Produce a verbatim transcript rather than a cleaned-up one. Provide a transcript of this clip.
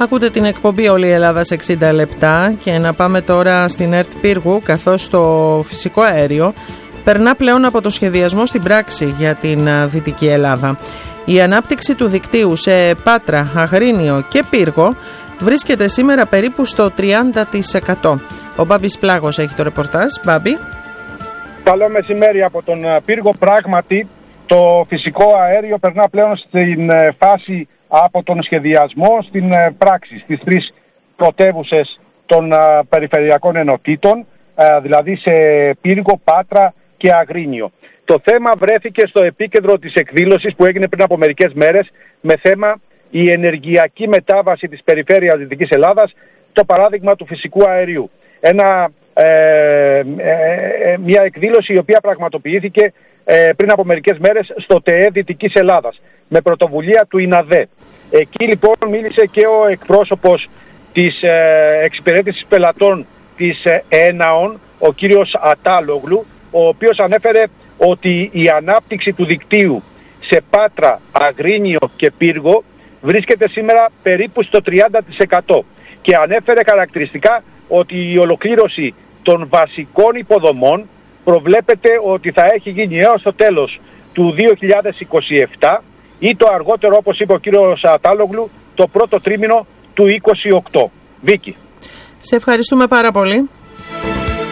Ακούτε την εκπομπή Όλη η Ελλάδα σε εξήντα λεπτά και να πάμε τώρα στην ΕΡΤ Πύργου, καθώς το φυσικό αέριο περνά πλέον από το σχεδιασμό στην πράξη για την Δυτική Ελλάδα. Η ανάπτυξη του δικτύου σε Πάτρα, Αγρίνιο και Πύργο βρίσκεται σήμερα περίπου στο τριάντα τοις εκατό. Ο Μπάμπης Πλάγος έχει το ρεπορτάζ. Μπάμπη. Καλό μεσημέρι από τον Πύργο. Πράγματι, το φυσικό αέριο περνά πλέον στην φάση από τον σχεδιασμό στην πράξη, στις τρεις πρωτεύουσες των περιφερειακών ενωτήτων, δηλαδή σε Πύργο, Πάτρα και Αγρίνιο. Το θέμα βρέθηκε στο επίκεντρο της εκδήλωσης που έγινε πριν από μερικές μέρες με θέμα η ενεργειακή μετάβαση της περιφέρειας Δυτικής Ελλάδας, το παράδειγμα του φυσικού αερίου. Ένα, ε, ε, μια εκδήλωση η οποία πραγματοποιήθηκε ε, πριν από μερικές μέρες στο ΤΕΕ Δυτικής Ελλάδας με πρωτοβουλία του ΙΝΑΔΕ. Εκεί λοιπόν μίλησε και ο εκπρόσωπος της ε, εξυπηρέτησης πελατών της ε, ΕΝΑΟΝ, ο κύριος Ατάλογλου, ο οποίος ανέφερε ότι η ανάπτυξη του δικτύου σε Πάτρα, Αγρίνιο και Πύργο βρίσκεται σήμερα περίπου στο τριάντα τοις εκατό και ανέφερε χαρακτηριστικά ότι η ολοκλήρωση των βασικών υποδομών προβλέπεται ότι θα έχει γίνει έως το τέλος του δύο χιλιάδες είκοσι επτά ή το αργότερο, όπως είπε ο κύριος Ατάλογλου, το πρώτο τρίμηνο του είκοσι οκτώ. Βίκη. Σε ευχαριστούμε πάρα πολύ.